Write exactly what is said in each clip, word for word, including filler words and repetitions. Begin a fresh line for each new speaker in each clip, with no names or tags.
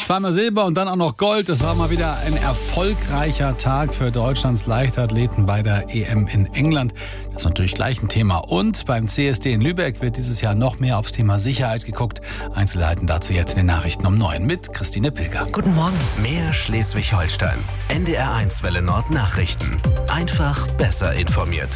Zweimal Silber und dann auch noch Gold. Das war mal wieder ein erfolgreicher Tag für Deutschlands Leichtathleten bei der E M in England. Das ist natürlich gleich ein Thema. Und beim C S D in Lübeck wird dieses Jahr noch mehr aufs Thema Sicherheit geguckt. Einzelheiten dazu jetzt in den Nachrichten um neun mit Christine Pilger.
Guten Morgen. Mehr Schleswig-Holstein. N D R eins Welle Nord Nachrichten. Einfach besser informiert.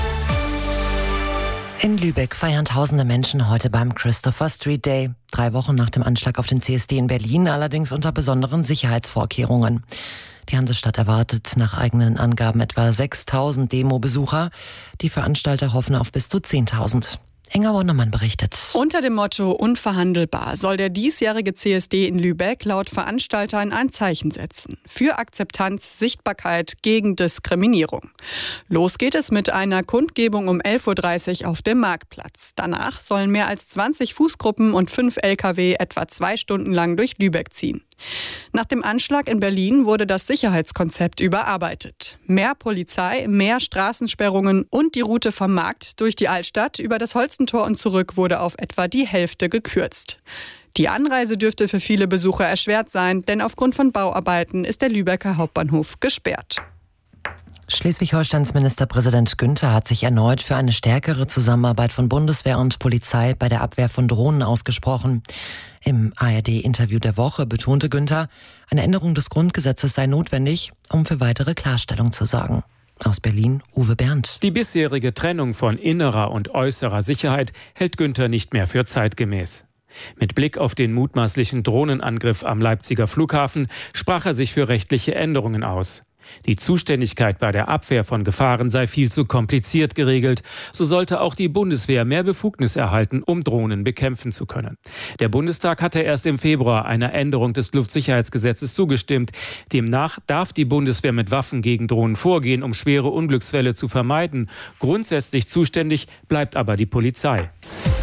In Lübeck feiern tausende Menschen heute beim Christopher Street Day. Drei Wochen nach dem Anschlag auf den C S D in Berlin, allerdings unter besonderen Sicherheitsvorkehrungen. Die Hansestadt erwartet nach eigenen Angaben etwa sechstausend Demo-Besucher. Die Veranstalter hoffen auf bis zu zehntausend. Inga Wundermann berichtet.
Unter dem Motto unverhandelbar soll der diesjährige C S D in Lübeck laut Veranstaltern ein Zeichen setzen. Für Akzeptanz, Sichtbarkeit, gegen Diskriminierung. Los geht es mit einer Kundgebung um elf Uhr dreißig auf dem Marktplatz. Danach sollen mehr als zwanzig Fußgruppen und fünf L K W etwa zwei Stunden lang durch Lübeck ziehen. Nach dem Anschlag in Berlin wurde das Sicherheitskonzept überarbeitet. Mehr Polizei, mehr Straßensperrungen und die Route vom Markt durch die Altstadt über das Holstentor und zurück wurde auf etwa die Hälfte gekürzt. Die Anreise dürfte für viele Besucher erschwert sein, denn aufgrund von Bauarbeiten ist der Lübecker Hauptbahnhof gesperrt.
Schleswig-Holsteins Ministerpräsident Günther hat sich erneut für eine stärkere Zusammenarbeit von Bundeswehr und Polizei bei der Abwehr von Drohnen ausgesprochen. Im A R D-Interview der Woche betonte Günther, eine Änderung des Grundgesetzes sei notwendig, um für weitere Klarstellung zu sorgen. Aus Berlin, Uwe Berndt.
Die bisherige Trennung von innerer und äußerer Sicherheit hält Günther nicht mehr für zeitgemäß. Mit Blick auf den mutmaßlichen Drohnenangriff am Leipziger Flughafen sprach er sich für rechtliche Änderungen aus. Die Zuständigkeit bei der Abwehr von Gefahren sei viel zu kompliziert geregelt. So sollte auch die Bundeswehr mehr Befugnis erhalten, um Drohnen bekämpfen zu können. Der Bundestag hatte erst im Februar einer Änderung des Luftsicherheitsgesetzes zugestimmt. Demnach darf die Bundeswehr mit Waffen gegen Drohnen vorgehen, um schwere Unglücksfälle zu vermeiden. Grundsätzlich zuständig bleibt aber die Polizei.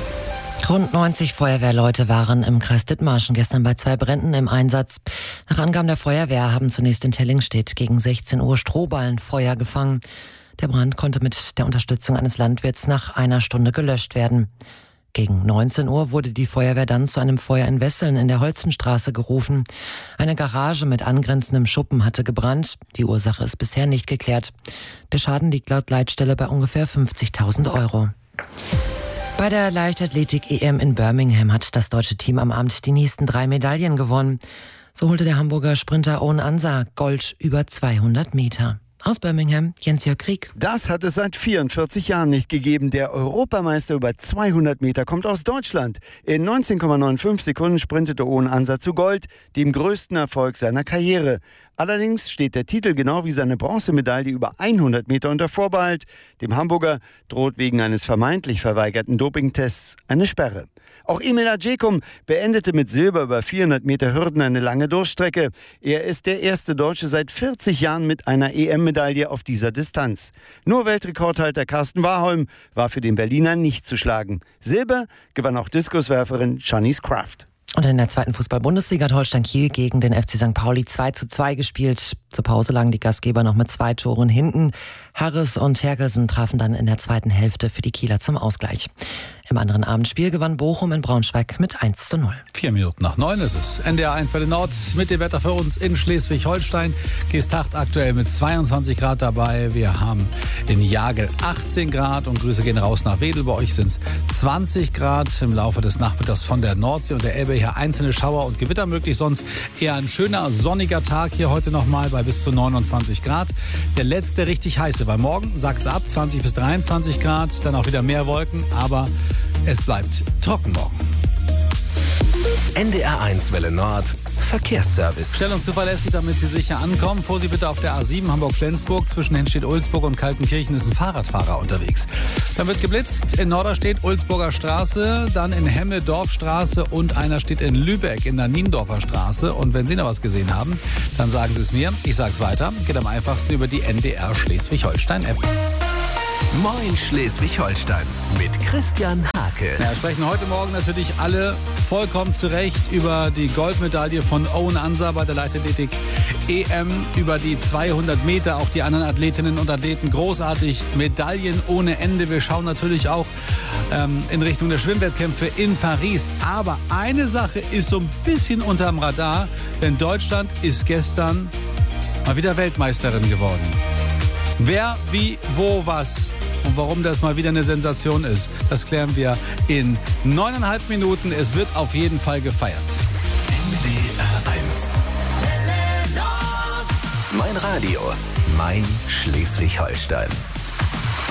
Rund neunzig Feuerwehrleute waren im Kreis Dithmarschen gestern bei zwei Bränden im Einsatz. Nach Angaben der Feuerwehr haben zunächst in Tellingstedt gegen sechzehn Uhr Strohballenfeuer gefangen. Der Brand konnte mit der Unterstützung eines Landwirts nach einer Stunde gelöscht werden. Gegen neunzehn Uhr wurde die Feuerwehr dann zu einem Feuer in Wesseln in der Holzenstraße gerufen. Eine Garage mit angrenzendem Schuppen hatte gebrannt. Die Ursache ist bisher nicht geklärt. Der Schaden liegt laut Leitstelle bei ungefähr fünfzigtausend Euro. Bei der Leichtathletik-E M in Birmingham hat das deutsche Team am Abend die nächsten drei Medaillen gewonnen. So holte der Hamburger Sprinter Owen Ansa Gold über zweihundert Meter. Aus Birmingham, Jens-Jörg Krieg.
Das hat es seit vierundvierzig Jahren nicht gegeben. Der Europameister über zweihundert Meter kommt aus Deutschland. In neunzehn Komma fünfundneunzig Sekunden sprintete Owen Ansa zu Gold, dem größten Erfolg seiner Karriere. Allerdings steht der Titel genau wie seine Bronzemedaille über hundert Meter unter Vorbehalt. Dem Hamburger droht wegen eines vermeintlich verweigerten Dopingtests eine Sperre. Auch Emil Adjekum beendete mit Silber über vierhundert Meter Hürden eine lange Durchstrecke. Er ist der erste Deutsche seit vierzig Jahren mit einer E M-Medaille auf dieser Distanz. Nur Weltrekordhalter Carsten Warholm war für den Berliner nicht zu schlagen. Silber gewann auch Diskuswerferin Shanice Kraft.
Und in der zweiten Fußball-Bundesliga hat Holstein Kiel gegen den F C Sankt Pauli zwei zu zwei gespielt. Zur Pause lagen die Gastgeber noch mit zwei Toren hinten. Harris und Hergelsen trafen dann in der zweiten Hälfte für die Kieler zum Ausgleich. Im anderen Abendspiel gewann Bochum in Braunschweig mit eins zu null.
Vier Minuten nach neun ist es. N D R eins Welle Nord mit dem Wetter für uns in Schleswig-Holstein. Geesthacht aktuell mit zweiundzwanzig Grad dabei. Wir haben in Jagel achtzehn Grad und Grüße gehen raus nach Wedel. Bei euch sind es zwanzig Grad. Im Laufe des Nachmittags von der Nordsee und der Elbe her einzelne Schauer und Gewitter möglich. Sonst eher ein schöner sonniger Tag hier heute nochmal bei bis zu neunundzwanzig Grad. Der letzte richtig heiße, weil morgen sagt es ab zwanzig bis dreiundzwanzig Grad. Dann auch wieder mehr Wolken, aber es bleibt trocken morgen.
N D R eins Welle Nord Verkehrsservice.
Schnell und zuverlässig, damit Sie sicher ankommen. Vorsicht bitte auf der A sieben Hamburg-Flensburg. Zwischen Henstedt-Ulzburg und Kaltenkirchen ist ein Fahrradfahrer unterwegs. Dann wird geblitzt in Norderstedt, Ulzburger Straße, dann in Hemme, Dorfstraße und einer steht in Lübeck in der Niendorfer Straße. Und wenn Sie noch was gesehen haben, dann sagen Sie es mir. Ich sage es weiter. Geht am einfachsten über die N D R Schleswig-Holstein-App.
Moin Schleswig-Holstein mit Christian Hake. Marke.
Ja, sprechen heute Morgen natürlich alle vollkommen zu Recht über die Goldmedaille von Owen Ansah bei der Leichtathletik E M, über die zweihundert Meter, auch die anderen Athletinnen und Athleten großartig, Medaillen ohne Ende. Wir schauen natürlich auch ähm, in Richtung der Schwimmwettkämpfe in Paris. Aber eine Sache ist so ein bisschen unterm Radar, denn Deutschland ist gestern mal wieder Weltmeisterin geworden. Wer, wie, wo, was und warum das mal wieder eine Sensation ist, das klären wir in neuneinhalb Minuten. Es wird auf jeden Fall gefeiert.
N D R eins. Mein Radio, mein Schleswig-Holstein.